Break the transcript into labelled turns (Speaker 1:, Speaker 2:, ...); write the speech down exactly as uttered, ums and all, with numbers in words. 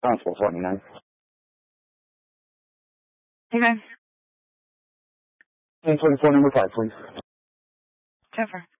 Speaker 1: Constable forty-nine.
Speaker 2: Okay.
Speaker 1: ten twenty-four, number five, please.
Speaker 2: Jennifer.